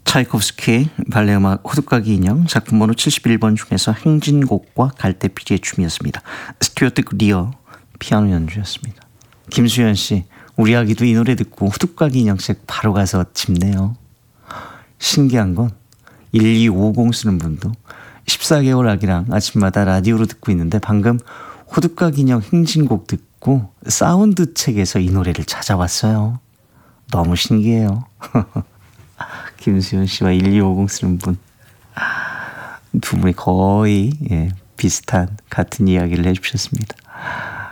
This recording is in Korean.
차이코프스키 발레 음악 호두까기 인형 작품 번호 71번 중에서 행진곡과 갈대피리의 춤이었습니다. 스튜어트 리어 피아노 연주였습니다. 김수현 씨, 우리 아기도 이 노래 듣고 호두까기 인형책 바로 가서 집네요. 신기한 건 1250 쓰는 분도 14개월 아기랑 아침마다 라디오로 듣고 있는데 방금 호두까기 인형 행진곡 듣고 사운드 책에서 이 노래를 찾아왔어요. 너무 신기해요. 김수현 씨와 1250 쓰는 분. 두 분이 거의 비슷한 같은 이야기를 해주셨습니다.